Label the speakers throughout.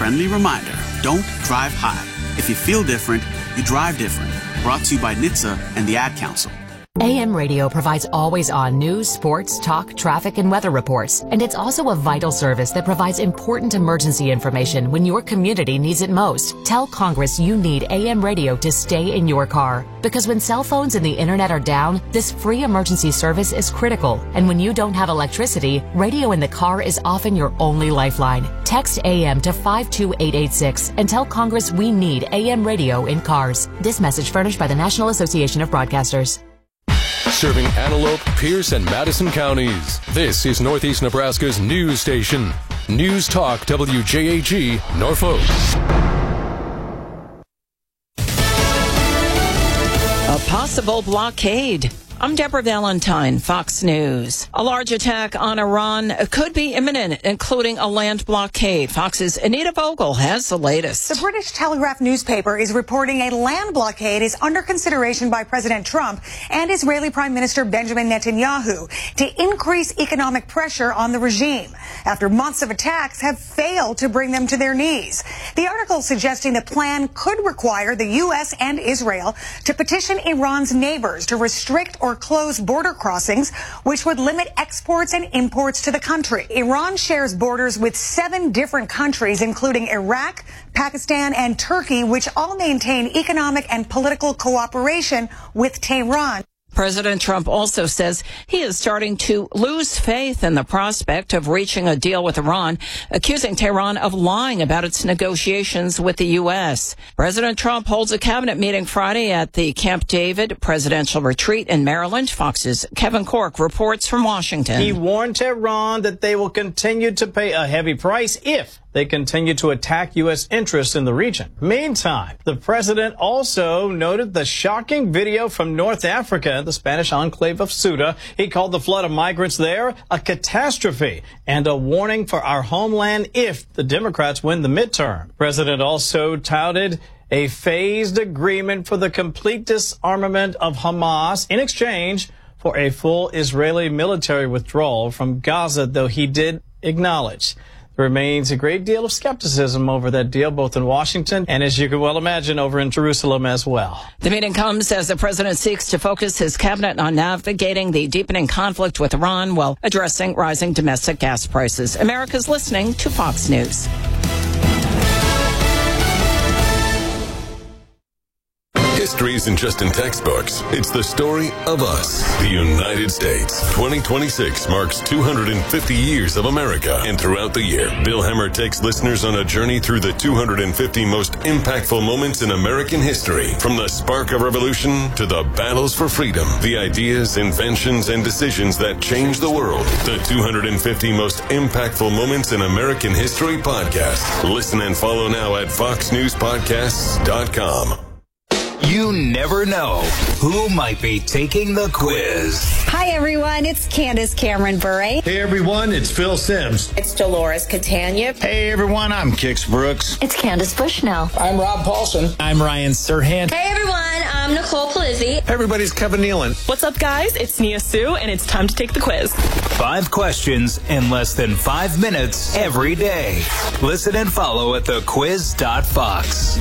Speaker 1: friendly reminder, don't drive high. If you feel different, you drive different. Brought to you by NHTSA and the Ad Council.
Speaker 2: AM radio provides always-on news, sports, talk, traffic, and weather reports. And it's also a vital service that provides important emergency information when your community needs it most. Tell Congress you need AM radio to stay in your car. Because when cell phones and the internet are down, this free emergency service is critical. And when you don't have electricity, radio in the car is often your only lifeline. Text AM to 52886 and tell Congress we need AM radio in cars. This message furnished by the National Association of Broadcasters.
Speaker 3: Serving Antelope, Pierce, and Madison counties. This is Northeast Nebraska's news station. News Talk WJAG, Norfolk.
Speaker 4: A possible blockade. I'm Deborah Valentine, Fox News. A large attack on Iran could be imminent, including a land blockade. Fox's Anita Vogel has the latest.
Speaker 5: The British Telegraph newspaper is reporting a land blockade is under consideration by President Trump and Israeli Prime Minister Benjamin Netanyahu to increase economic pressure on the regime after months of attacks have failed to bring them to their knees. The article suggesting the plan could require the U.S. and Israel to petition Iran's neighbors to restrict or close border crossings, which would limit exports and imports to the country. Iran shares borders with 7 different countries, including Iraq, Pakistan, and Turkey, which all maintain economic and political cooperation with Tehran.
Speaker 4: President Trump also says he is starting to lose faith in the prospect of reaching a deal with Iran, accusing Tehran of lying about its negotiations with the U.S. President Trump holds a cabinet meeting Friday at the Camp David presidential retreat in Maryland. Fox's Kevin Cork reports from Washington.
Speaker 6: He warned Tehran that they will continue to pay a heavy price if they continue to attack U.S. interests in the region. Meantime, the president also noted the shocking video from North Africa, the Spanish enclave of Ceuta. He called the flood of migrants there a catastrophe and a warning for our homeland if the Democrats win the midterm. The president also touted a phased agreement for the complete disarmament of Hamas in exchange for a full Israeli military withdrawal from Gaza, though he did acknowledge there remains a great deal of skepticism over that deal, both in Washington and, as you can well imagine, over in Jerusalem as well.
Speaker 4: The meeting comes as the president seeks to focus his cabinet on navigating the deepening conflict with Iran while addressing rising domestic gas prices. America's listening to Fox News.
Speaker 3: History isn't just in textbooks. It's the story of us, the United States. 2026 marks 250 years of America. And throughout the year, Bill Hemmer takes listeners on a journey through the 250 most impactful moments in American history. From the spark of revolution to the battles for freedom, the ideas, inventions, and decisions that changed the world. The 250 most impactful moments in American history podcast. Listen and follow now at foxnewspodcasts.com.
Speaker 7: You never know who might be taking the quiz.
Speaker 8: Hi, everyone. It's Candace Cameron Bure.
Speaker 9: Hey, everyone. It's Phil Sims.
Speaker 10: It's Dolores Catania.
Speaker 11: Hey, everyone. I'm Kix Brooks.
Speaker 12: It's Candace Bushnell.
Speaker 13: I'm Rob Paulson.
Speaker 14: I'm Ryan Serhant.
Speaker 15: Hey, everyone. I'm Nicole Palizzi.
Speaker 16: Hey, everybody. It's Kevin Nealon.
Speaker 17: What's up, guys? It's Nia Sue, and it's time to take the quiz.
Speaker 7: 5 questions in less than 5 minutes every day. Listen and follow at thequiz.fox.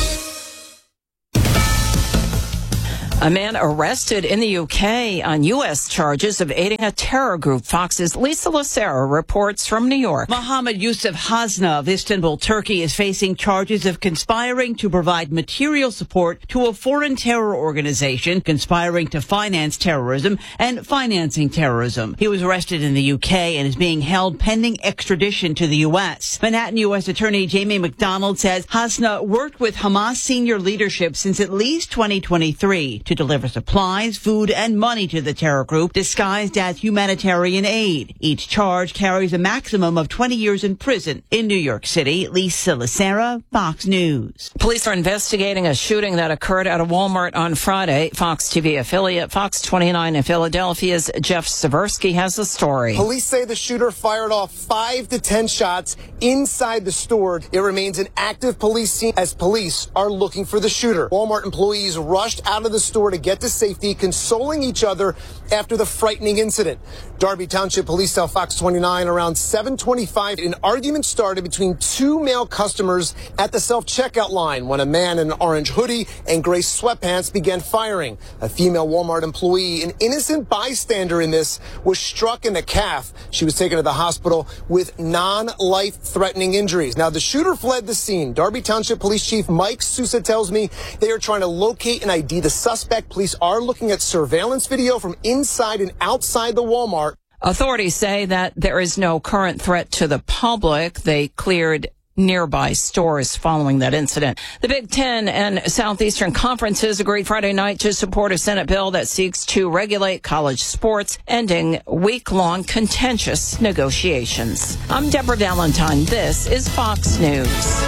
Speaker 4: A man arrested in the UK on U.S. charges of aiding a terror group. Fox's Lisa Lucero reports from New York.
Speaker 18: Mohammed Yusuf Hasna of Istanbul, Turkey, is facing charges of conspiring to provide material support to a foreign terror organization, conspiring to finance terrorism, and financing terrorism. He was arrested in the UK and is being held pending extradition to the U.S. Manhattan U.S. Attorney Jamie McDonald says Hasna worked with Hamas senior leadership since at least 2023 to deliver supplies, food, and money to the terror group disguised as humanitarian aid. Each charge carries a maximum of 20 years in prison. In New York City, Lisa Lucera, Fox News.
Speaker 4: Police are investigating a shooting that occurred at a Walmart on Friday. Fox TV affiliate Fox 29 in Philadelphia's Jeff Seversky has the story.
Speaker 19: Police say the shooter fired off 5 to 10 shots inside the store. It remains an active police scene as police are looking for the shooter. Walmart employees rushed out of the store store to get to safety, consoling each other after the frightening incident. Darby Township Police tell Fox 29 around 7:25, an argument started between two male customers at the self-checkout line when a man in an orange hoodie and gray sweatpants began firing. A female Walmart employee, an innocent bystander in this, was struck in the calf. She was taken to the hospital with non-life-threatening injuries. Now, the shooter fled the scene. Darby Township Police Chief Mike Sousa tells me they are trying to locate and ID the suspect. Police are looking at surveillance video from inside and outside the Walmart.
Speaker 4: Authorities say that there is no current threat to the public. They cleared nearby stores following that incident. The Big Ten and Southeastern Conferences agreed Friday night to support a Senate bill that seeks to regulate college sports, ending week-long contentious negotiations. I'm Deborah Valentine. This is Fox News.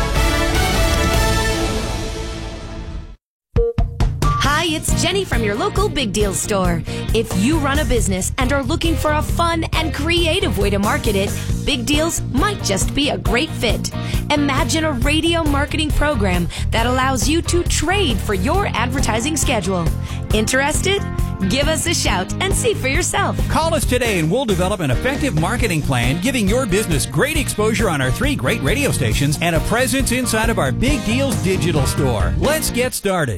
Speaker 10: Hi, it's Jenny from your local Big Deal store. If you run a business and are looking for a fun and creative way to market it, Big Deals might just be a great fit. Imagine a radio marketing program that allows you to trade for your advertising schedule. Interested? Give us a shout and see for yourself.
Speaker 12: Call us today and we'll develop an effective marketing plan giving your business great exposure on our 3 great radio stations and a presence inside of our Big Deals digital store. Let's get started.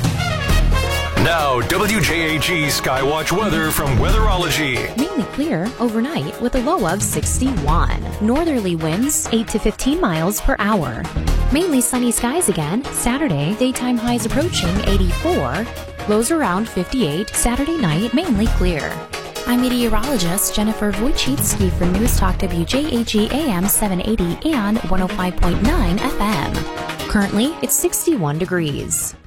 Speaker 13: Now, WJAG Skywatch weather from Weatherology.
Speaker 14: Mainly clear overnight with a low of 61. Northerly winds 8 to 15 miles per hour. Mainly sunny skies again. Saturday, daytime highs approaching 84. Lows around 58. Saturday night, mainly clear. I'm meteorologist Jennifer Wojcicki for News Talk WJAG AM 780 and 105.9 FM. Currently, it's 61 degrees.